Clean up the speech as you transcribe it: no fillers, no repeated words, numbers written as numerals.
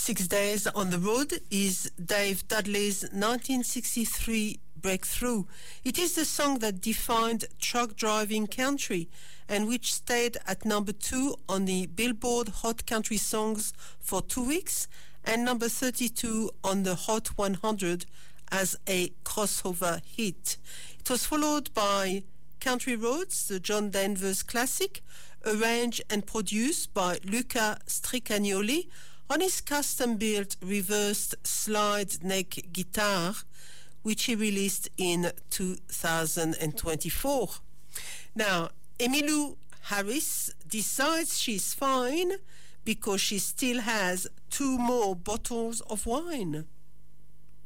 6 Days on the Road is Dave Dudley's 1963 breakthrough. It is the song that defined truck driving country and which stayed at number 2 on the Billboard Hot Country Songs for 2 weeks and number 32 on the Hot 100 as a crossover hit. It was followed by Country Roads, the John Denver's classic, arranged and produced by Luca Stricagnoli on his custom-built reversed slide neck guitar, which he released in 2024. Now, Emmylou Harris decides she's fine because she still has 2 more bottles of wine.